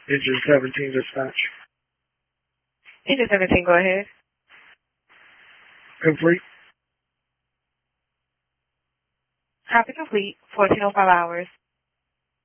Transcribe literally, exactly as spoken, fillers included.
Engine seventeen dispatch. Engine seventeen, go ahead. Complete. Copy complete. fourteen oh five hours.